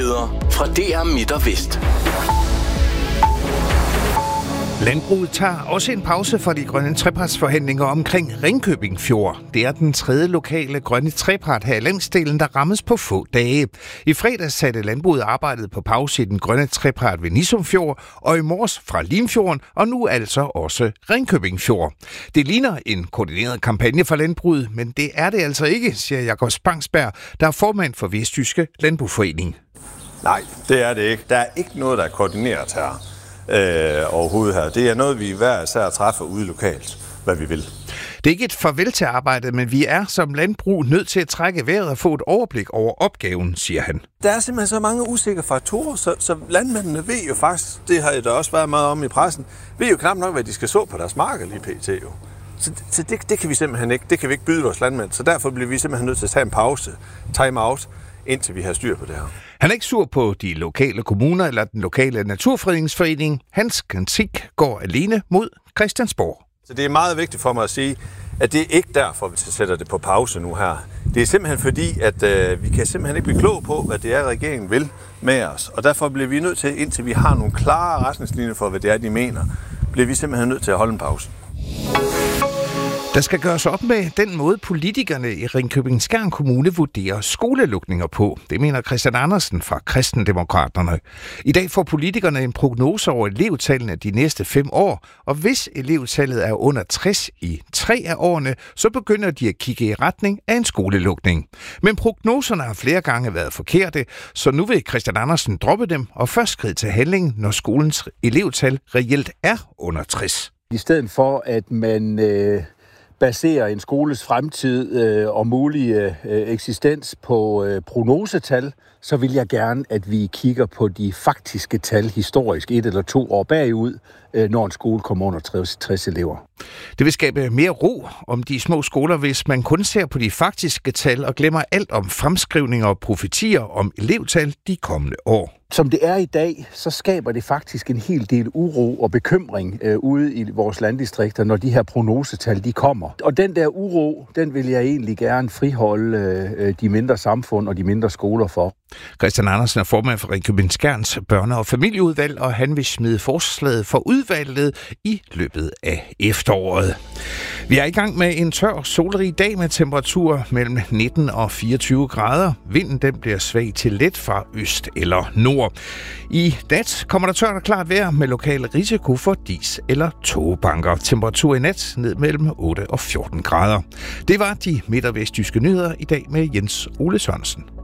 nyheder fra DR Midt og Vest. Landbruget tager også en pause for de grønne trepartsforhandlinger omkring Ringkøbing Fjord. Det er den tredje lokale grønne trepart her i landsdelen, der rammes på få dage. I fredags satte landbruget arbejdet på pause i den grønne trepart ved Nissum Fjord, og i morges fra Limfjorden, og nu altså også Ringkøbing Fjord. Det ligner en koordineret kampagne for landbruget, men det er det altså ikke, siger Jakob Spangsberg, der er formand for Vestjyske Landbrugsforening. Nej, det er det ikke. Der er ikke noget, der er koordineret her. Overhovedet her. Det er noget, vi hver især træffer ude lokalt, hvad vi vil. Det er ikke et farvel til arbejdet, men vi er som landbrug nødt til at trække vejret og få et overblik over opgaven, siger han. Der er simpelthen så mange usikre faktorer, så landmændene ved jo faktisk, det har der også været meget om i pressen, ved jo knap nok, hvad de skal så på deres marker lige pt. Jo. Så det kan vi simpelthen ikke, det kan vi ikke byde vores landmænd, så derfor bliver vi simpelthen nødt til at tage en pause, time out, indtil vi har styr på det her. Han er ikke sur på de lokale kommuner eller den lokale naturfredningsforening. Hans kritik går alene mod Christiansborg. Så det er meget vigtigt for mig at sige, at det er ikke derfor, vi sætter det på pause nu her. Det er simpelthen fordi, at vi kan simpelthen ikke blive klog på, hvad det er, regeringen vil med os. Og derfor bliver vi nødt til, indtil vi har nogle klare retningslinjer for, hvad det er, de mener, bliver vi simpelthen nødt til at holde en pause. Der skal gøres op med den måde, politikerne i Ringkøbing-Skjern Kommune vurderer skolelukninger på. Det mener Christian Andersen fra Kristendemokraterne. I dag får politikerne en prognose over elevtallene de næste 5 år, og hvis elevtallet er under 60 i 3 af årene, så begynder de at kigge i retning af en skolelukning. Men prognoserne har flere gange været forkerte, så nu vil Christian Andersen droppe dem og først skride til handling, når skolens elevtal reelt er under 60. I stedet for, at man baserer en skoles fremtid og mulige eksistens på prognosetal, så vil jeg gerne, at vi kigger på de faktiske tal historisk 1 eller 2 år bagud, når en skole kommer under 60 elever. Det vil skabe mere ro om de små skoler, hvis man kun ser på de faktiske tal og glemmer alt om fremskrivninger og profetier om elevtal de kommende år. Som det er i dag, så skaber det faktisk en hel del uro og bekymring ude i vores landdistrikter, når de her prognosetal de kommer. Og den der uro, den vil jeg egentlig gerne friholde de mindre samfund og de mindre skoler for. Christian Andersen er formand for Ringkøbing-Skjerns børne- og familieudvalg, og han vil smide forslaget for udvalget i løbet af efteråret. Vi er i gang med en tør, solrig dag med temperaturer mellem 19 og 24 grader. Vinden den bliver svag til let fra øst eller nord. I nat kommer der tørt og klart vejr med lokal risiko for dis eller tågebanker. Temperatur i nat ned mellem 8 og 14 grader. Det var de midt- og vestjyske nyheder i dag med Jens Ole Sørensen.